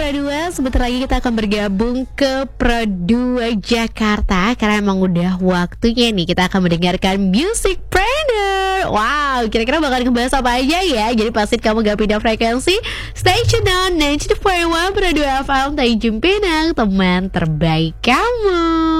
Pro 2, sebentar lagi kita akan bergabung ke Pro 2 Jakarta. Karena emang udah waktunya nih kita akan mendengarkan Music Planner. Wow, kira-kira bakal ngebahas apa aja ya? Jadi pasti kamu gak pindah frekuensi. Stay tune on 94.1 Pro 2 FM Tanjung Pinang, teman terbaik kamu.